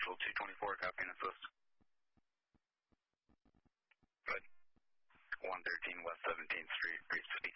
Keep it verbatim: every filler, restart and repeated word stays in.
Central two twenty-four, copy and assist. Good. one thirteen West seventeenth Street, reach